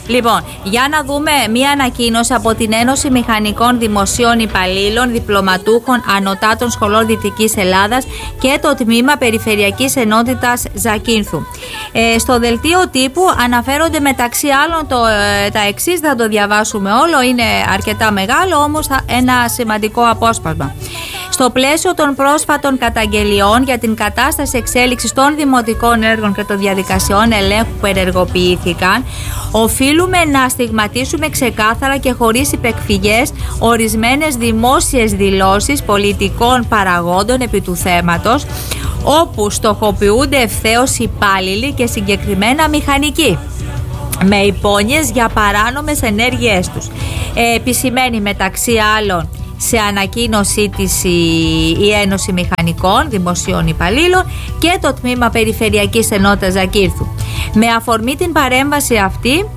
Λοιπόν, για να δούμε μία ανακοίνωση από την Ένωση Μηχανικών Δημοσίων Υπαλλήλων, Διπλωματούχων Ανωτάτων Σχολών Δυτικής Ελλάδας και το Τμήμα Περιφερειακής Ενότητας Ζακίνθου. Στο δελτίο τύπου αναφέρονται μεταξύ άλλων τα εξής, θα το διαβάσουμε όλο, είναι αρκετά μεγάλο, όμως ένα σημαντικό απόσπασμα. Στο πλαίσιο των πρόσφατων καταγγελιών για την κατάσταση εξέλιξης των δημοτικών έργων και των διαδικασιών ελέγχου που ενεργοποιήθηκαν, οφείλουμε να στιγματίσουμε ξεκάθαρα και χωρίς υπεκφυγές ορισμένες δημόσιες δηλώσεις πολιτικών παραγόντων επί του θέματος, όπου στοχοποιούνται ευθέως υπάλληλοι και συγκεκριμένα μηχανικοί με υπόνοιες για παράνομες ενέργειές τους. Επισημαίνει μεταξύ άλλων σε ανακοίνωσή της η Ένωση Μηχανικών Δημοσίων Υπαλλήλων και το Τμήμα Περιφερειακής Ενότητας Ζακίνθου. Με αφορμή την παρέμβαση αυτή,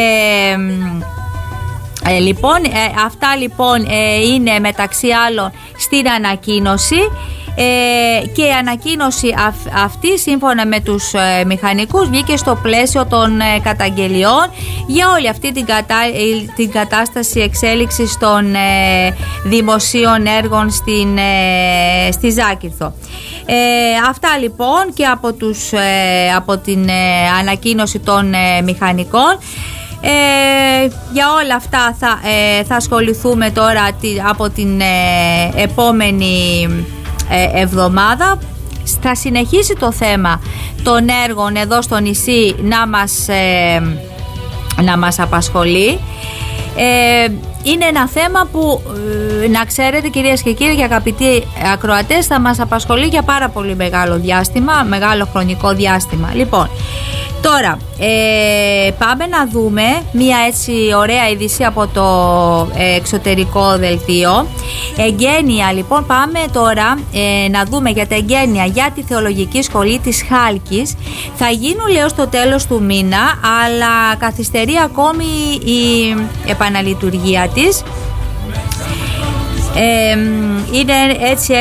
αυτά λοιπόν είναι μεταξύ άλλων στην ανακοίνωση. Και η ανακοίνωση αυτή, σύμφωνα με τους μηχανικούς, βγήκε στο πλαίσιο των καταγγελιών για όλη αυτή την κατάσταση εξέλιξης των δημοσίων έργων στη Ζάκυνθο. Αυτά λοιπόν και από την ανακοίνωση των μηχανικών. Για όλα αυτά θα ασχοληθούμε τώρα από την επόμενη εβδομάδα. Θα συνεχίσει το θέμα των έργων εδώ στο νησί να μας απασχολεί. Είναι ένα θέμα που, να ξέρετε κυρίες και κύριοι και αγαπητοί ακροατές, θα μας απασχολεί για πάρα πολύ μεγάλο χρονικό διάστημα. Λοιπόν, τώρα πάμε να δούμε μια έτσι ωραία είδηση από το εξωτερικό δελτίο. Εγγένεια λοιπόν, πάμε τώρα να δούμε για τα εγγένεια για τη Θεολογική Σχολή της Χάλκης. Θα γίνουν, λέω, στο τέλος του μήνα, αλλά καθυστερεί ακόμη η επαναλειτουργία της. Είναι έτσι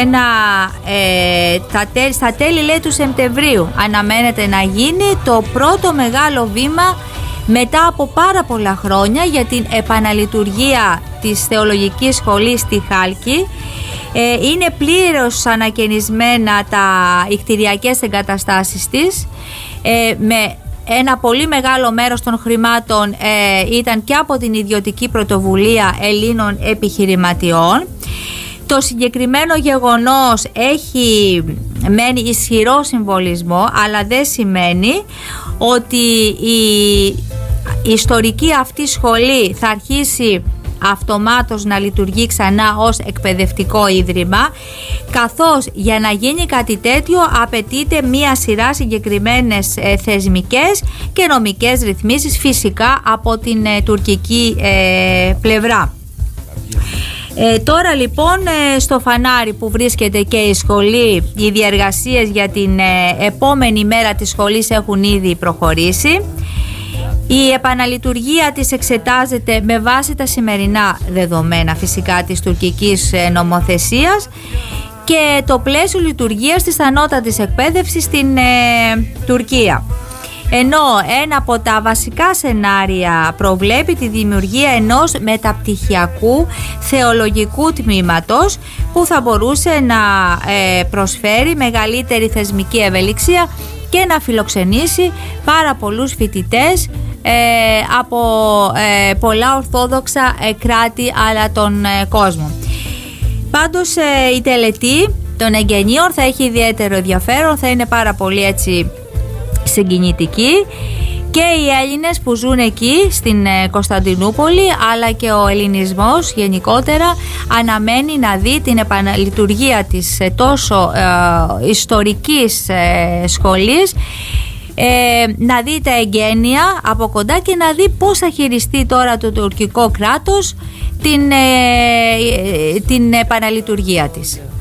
στα τέλη, λέει, του Σεπτεμβρίου αναμένεται να γίνει το πρώτο μεγάλο βήμα μετά από πάρα πολλά χρόνια για την επαναλειτουργία της Θεολογικής Σχολής στη Χάλκη. Είναι πλήρως ανακαινισμένα οι κτηριακές εγκαταστάσεις της, με ένα πολύ μεγάλο μέρος των χρημάτων ήταν και από την ιδιωτική πρωτοβουλία Ελλήνων επιχειρηματιών. Το συγκεκριμένο γεγονός έχει μένει ισχυρό συμβολισμό, αλλά δεν σημαίνει ότι η ιστορική αυτή σχολή θα αρχίσει αυτομάτως να λειτουργεί ξανά ως εκπαιδευτικό ίδρυμα, καθώς για να γίνει κάτι τέτοιο απαιτείται μία σειρά συγκεκριμένες θεσμικές και νομικές ρυθμίσεις, φυσικά από την τουρκική πλευρά. Τώρα λοιπόν στο φανάρι που βρίσκεται και η σχολή, οι διεργασίες για την επόμενη μέρα της σχολής έχουν ήδη προχωρήσει. Η επαναλειτουργία της εξετάζεται με βάση τα σημερινά δεδομένα, φυσικά, της τουρκικής νομοθεσίας και το πλαίσιο λειτουργίας της ανώτατης εκπαίδευσης στην Τουρκία. Ενώ ένα από τα βασικά σενάρια προβλέπει τη δημιουργία ενός μεταπτυχιακού θεολογικού τμήματος που θα μπορούσε να προσφέρει μεγαλύτερη θεσμική ευελιξία και να φιλοξενήσει πάρα πολλούς φοιτητές από πολλά ορθόδοξα κράτη αλλά τον κόσμο. Πάντως η τελετή των εγγενείων θα έχει ιδιαίτερο ενδιαφέρον, θα είναι πάρα πολύ έτσι συγκινητική, και οι Έλληνες που ζουν εκεί στην Κωνσταντινούπολη αλλά και ο ελληνισμός γενικότερα αναμένει να δει την επαναλειτουργία της τόσο ιστορικής σχολής, να δει τα εγγένεια από κοντά και να δει πώς θα χειριστεί τώρα το τουρκικό κράτος την επαναλειτουργία της.